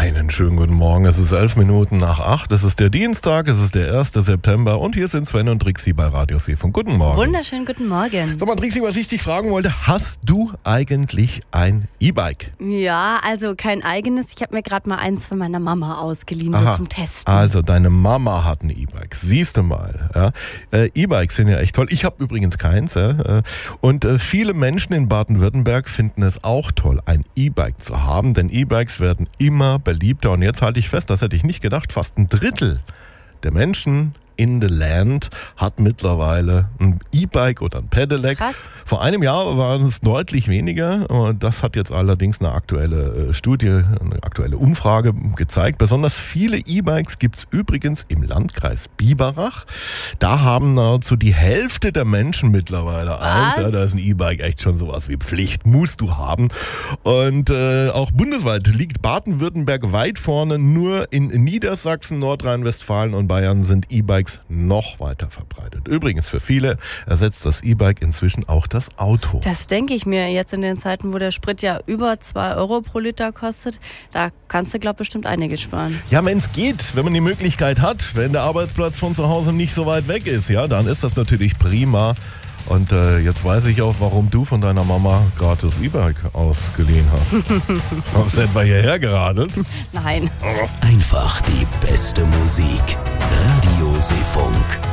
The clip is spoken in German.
Einen schönen guten Morgen, es ist 11 Minuten nach 8, es ist der Dienstag, es ist der 1. September und hier sind Sven und Trixi bei Radio Seefunk. Guten Morgen. Wunderschönen guten Morgen. Sag mal, Trixi, was ich dich fragen wollte, hast du eigentlich ein E-Bike? Ja, also kein eigenes, ich habe mir gerade mal eins von meiner Mama ausgeliehen, so zum Testen. Also deine Mama hat ein E-Bike, siehst du mal. Ja? E-Bikes sind ja echt toll, ich habe übrigens keins. Und viele Menschen in Baden-Württemberg finden es auch toll, ein E-Bike zu haben, denn E-Bikes werden immer beliebter. Und jetzt halte ich fest, das hätte ich nicht gedacht, fast ein Drittel der Menschen in the Land hat mittlerweile ein E-Bike oder ein Pedelec. Krass. Vor einem Jahr waren es deutlich weniger. Das hat jetzt allerdings eine aktuelle Studie, eine aktuelle Umfrage gezeigt. Besonders viele E-Bikes gibt es übrigens im Landkreis Biberach. Da haben nahezu die Hälfte der Menschen mittlerweile eins. Ja, da ist ein E-Bike echt schon sowas wie Pflicht, musst du haben. Und auch bundesweit liegt Baden-Württemberg weit vorne. Nur in Niedersachsen, Nordrhein-Westfalen und Bayern sind E-Bikes noch weiter verbreitet. Übrigens, für viele ersetzt das E-Bike inzwischen auch das Auto. Das denke ich mir jetzt in den Zeiten, wo der Sprit ja über 2 Euro pro Liter kostet. Da kannst du, glaube ich, bestimmt einiges sparen. Ja, wenn es geht, wenn man die Möglichkeit hat, wenn der Arbeitsplatz von zu Hause nicht so weit weg ist, ja, dann ist das natürlich prima. Und jetzt weiß ich auch, warum du von deiner Mama gerade das E-Bike ausgeliehen hast. Hast du etwa hierher geradelt? Nein. Einfach die beste Musik. Radio Seefunk.